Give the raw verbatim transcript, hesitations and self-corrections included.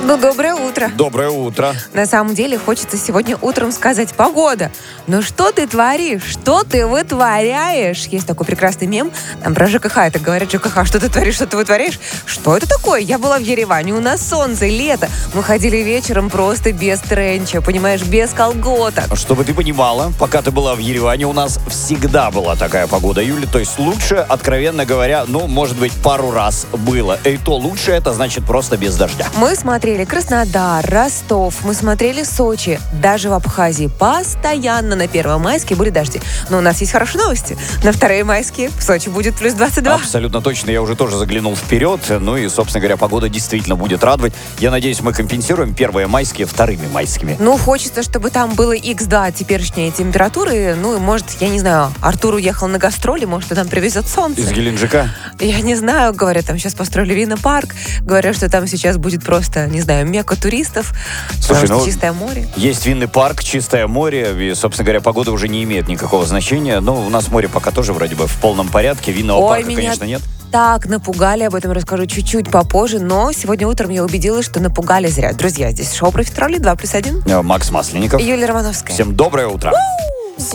Ну, доброе утро. Доброе утро. На самом деле, хочется сегодня утром сказать: погода. Ну что ты творишь? Что ты вытворяешь? Есть такой прекрасный мем там про ЖКХ. Это говорят: ЖКХ, что ты творишь, что ты вытворяешь? Что это такое? Я была в Ереване, у нас солнце, лето. Мы ходили вечером просто без тренча, понимаешь, без колготок. Чтобы ты понимала, пока ты была в Ереване, у нас всегда была такая погода, Юля. То есть лучше, откровенно говоря, ну, может быть, пару раз было. И то лучше, это значит просто без дождя. Мы смотрели Краснодар, Ростов, мы смотрели Сочи, даже в Абхазии. Постоянно на Первомайске были дожди. Но у нас есть хорошие новости. На вторые майские в Сочи будет плюс двадцать два. Абсолютно точно. Я уже тоже заглянул вперед. Ну и, собственно говоря, погода действительно будет радовать. Я надеюсь, мы компенсируем первые майские вторыми майскими. Ну, хочется, чтобы там было икс два теперешние температуры. Ну, и, может, я не знаю, Артур уехал на гастроли, может, он там привезет солнце. Из Геленджика? Я не знаю, говорят, там сейчас построили винопарк. Говорят, что там сейчас будет просто, не знаю, мекка туристов. Слушай, ну, чистое море. Есть винный парк, чистое море. И, собственно говоря, погода уже не имеет никакого значения. Но у нас море пока тоже вроде бы в полном порядке. Винного Ой, парка, меня конечно, нет. Так напугали, об этом расскажу чуть-чуть попозже, но сегодня утром я убедилась, что напугали зря. Друзья, здесь шоу «Профитроли» два плюс один. Макс Масленников. И Юлия Романовская. Всем доброе утро. У-у-у!